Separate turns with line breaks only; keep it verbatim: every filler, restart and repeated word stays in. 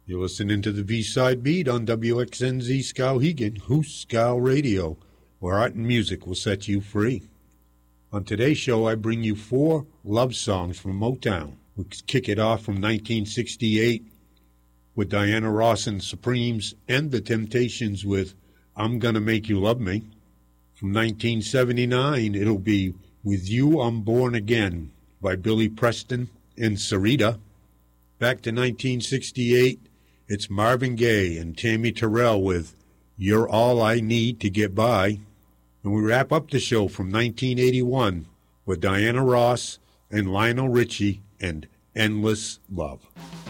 You're listening to the V-Side Beat on W X N Z Skowhegan, Hoos Skow Radio, where art and music will set you free. On today's show, I bring you four love songs from Motown. We kick it off from nineteen sixty-eight with Diana Ross and Supremes, and The Temptations with I'm Gonna Make You Love Me. From nineteen seventy-nine, it'll be With You I'm Born Again by Billy Preston and Sarita. Back to nineteen sixty-eight, it's Marvin Gaye and Tammy Terrell with You're All I Need to Get By. And we wrap up the show from nineteen eighty-one with Diana Ross and Lionel Richie and Endless Love.